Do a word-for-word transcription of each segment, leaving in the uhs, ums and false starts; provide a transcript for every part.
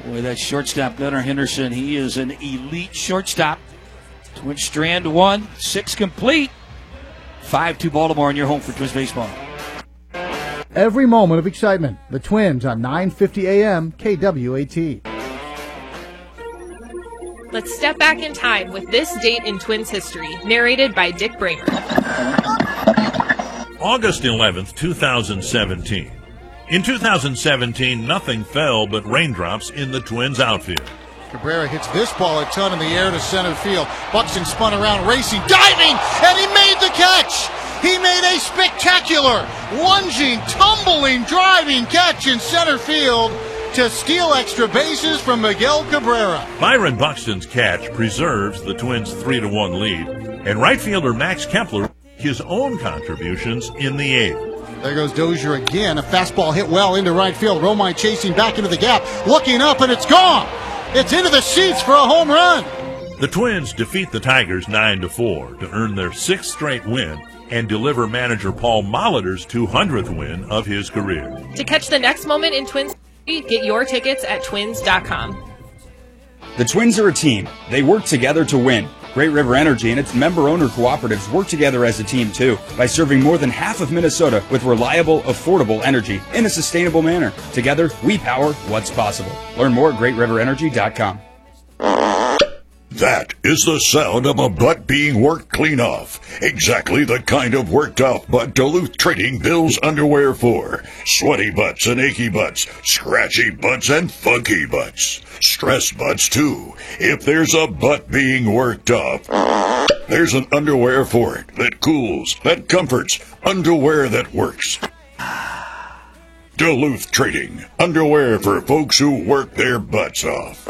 Boy, that shortstop, Gunnar Henderson, he is an elite shortstop. Twins strand one, six complete. five two Baltimore, and you're home for Twins baseball. Every moment of excitement. The Twins on nine fifty A M K W A T. Let's step back in time with this date in Twins history, narrated by Dick Bramer. August eleventh, twenty seventeen. In two thousand seventeen, nothing fell but raindrops in the Twins outfield. Cabrera hits this ball a ton in the air to center field. Buxton spun around, racing, diving, and he made the catch! He made a spectacular, lunging, tumbling, driving catch in center field to steal extra bases from Miguel Cabrera. Byron Buxton's catch preserves the Twins' three to one lead, and right fielder Max Kepler his own contributions in the eighth. There goes Dozier again. A fastball hit well into right field. Romine chasing back into the gap, looking up, and it's gone. It's into the seats for a home run. The Twins defeat the Tigers nine to four to earn their sixth straight win and deliver manager Paul Molitor's two hundredth win of his career. To catch the next moment in Twins history, get your tickets at twins dot com. The Twins are a team. They work together to win. Great River Energy and its member-owner cooperatives work together as a team, too, by serving more than half of Minnesota with reliable, affordable energy in a sustainable manner. Together, we power what's possible. Learn more at great river energy dot com. That is the sound of a butt being worked clean off. Exactly the kind of worked off butt Duluth Trading bills underwear for. Sweaty butts and achy butts, scratchy butts and funky butts. Stress butts too. If there's a butt being worked off, there's an underwear for it that cools, that comforts, underwear that works. Duluth Trading, underwear for folks who work their butts off.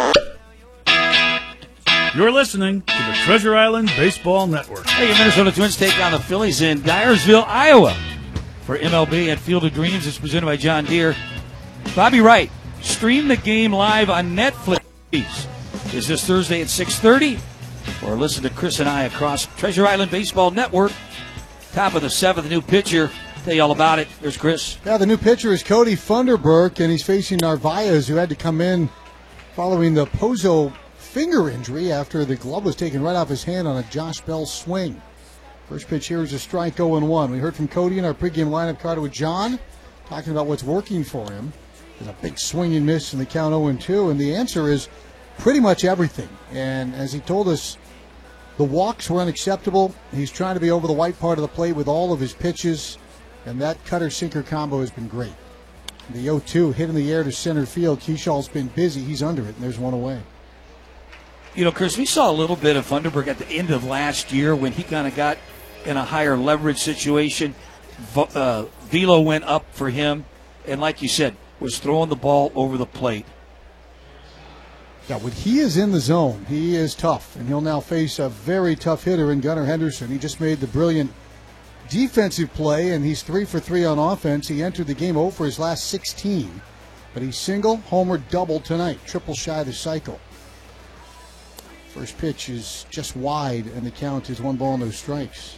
You're listening to the Treasure Island Baseball Network. Hey, your Minnesota Twins take on the Phillies in Dyersville, Iowa. For M L B at Field of Dreams, it's presented by John Deere. Bobby Wright, stream the game live on Netflix. Is this Thursday at six thirty? Or listen to Chris and I across Treasure Island Baseball Network. Top of the seventh, new pitcher. Tell you all about it. There's Chris. Yeah, the new pitcher is Cody Funderburk, and he's facing Narvaez, who had to come in following the Pozo finger injury after the glove was taken right off his hand on a Josh Bell swing. First pitch here is a strike, oh and one. We heard from Cody in our pregame lineup card with John, talking about what's working for him. There's a big swing and miss in the count oh and two, and the answer is pretty much everything. And as he told us, the walks were unacceptable. He's trying to be over the white part of the plate with all of his pitches, and that cutter-sinker combo has been great. The oh two hit in the air to center field. Keyshal's been busy. He's under it, and there's one away. You know, Chris, we saw a little bit of Funderburk at the end of last year when he kind of got in a higher leverage situation. Uh, velo went up for him, and like you said, was throwing the ball over the plate. Yeah, when he is in the zone, he is tough, and he'll now face a very tough hitter in Gunnar Henderson. He just made the brilliant defensive play, and he's three for three on offense. He entered the game oh for his last sixteen, but he's single, homer, double tonight, triple shy of the cycle. First pitch is just wide, and the count is one ball, no strikes.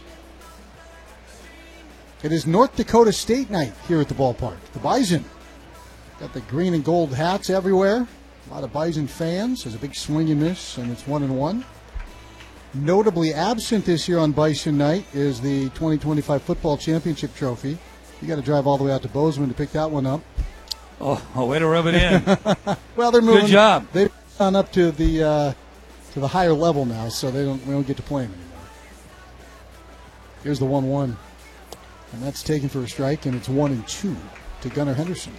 It is North Dakota State night here at the ballpark. The Bison got the green and gold hats everywhere. A lot of Bison fans. There's a big swing and miss, and it's one and one. Notably absent this year on Bison night is the twenty twenty-five football championship trophy. You got to drive all the way out to Bozeman to pick that one up. Oh, oh way to rub it in. Well, they're moving. Good job. They've gone up to the uh, to the higher level now, so they don't we don't get to play them anymore. Here's the one one, and that's taken for a strike, and it's one and two to Gunnar Henderson.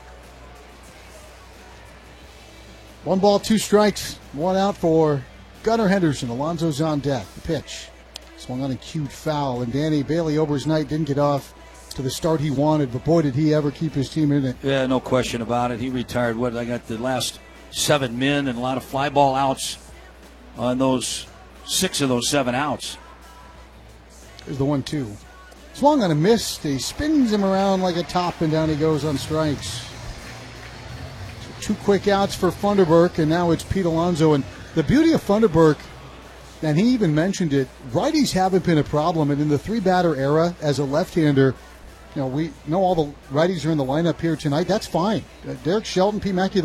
One ball, two strikes, one out for Gunnar Henderson. Alonso's on deck. The pitch swung on a cute foul, and Danny Bailey Ober's night didn't get off to the start he wanted, but boy, did he ever keep his team in it. Yeah, no question about it. He retired, what, I got the last seven men and a lot of fly ball outs on those six of those seven outs. Here's the one two. Swung on a miss. He spins him around like a top, and down he goes on strikes. So two quick outs for Funderburk, and now it's Pete Alonso. And the beauty of Funderburk, and he even mentioned it, righties haven't been a problem. And in the three-batter era, as a left-hander, you know, we know all the righties are in the lineup here tonight. That's fine. Uh, Derek Shelton, P. Mackey,